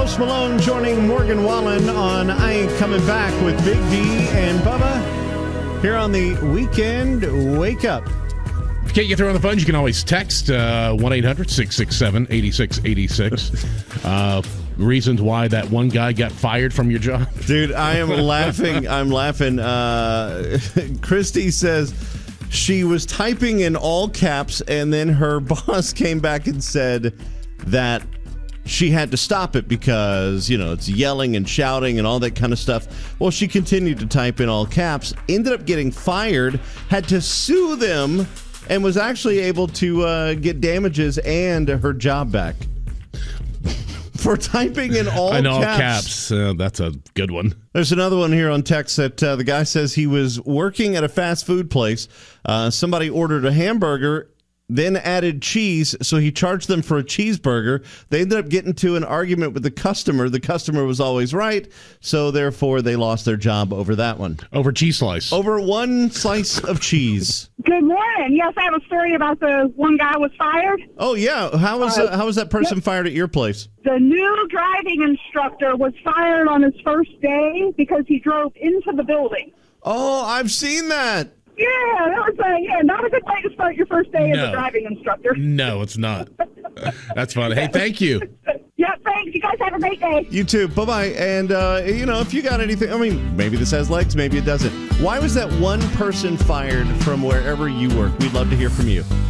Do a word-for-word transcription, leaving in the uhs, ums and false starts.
Post Malone joining Morgan Wallen on I Ain't Coming Back with Big D and Bubba here on the Weekend Wake Up. If you can't get through on the phone, you can always text uh, one eight hundred six six seven eight six eight six. Uh, reasons why that one guy got fired from your job. Dude, I am laughing. I'm laughing. Uh, Christy says she was typing in all caps, and then her boss came back and said that she had to stop it because, you know, it's yelling and shouting and all that kind of stuff. Well, she continued to type in all caps, ended up getting fired, had to sue them, and was actually able to uh, get damages and her job back for typing in all in all caps. caps. Uh, that's a good one. There's another one here on text that uh, the guy says he was working at a fast food place. Uh, somebody ordered a hamburger, then added cheese, so he charged them for a cheeseburger. They ended up getting to an argument with the customer. The customer was always right, so therefore they lost their job over that one. Over cheese slice. Over one slice of cheese. Good morning. Yes, I have a story about the one guy was fired. Oh, yeah. How was, uh, how was that person yep. fired at your place? The new driving instructor was fired on his first day because he drove into the building. Oh, I've seen that. Yeah, that was uh, yeah, not a good way to start your first day no. as a driving instructor. No, it's not. That's fun. Hey, thank you. Yeah, thanks. You guys have a great day. You too. Bye-bye. And, uh, you know, if you got anything, I mean, maybe this has legs, maybe it doesn't. Why was that one person fired from wherever you work? We'd love to hear from you.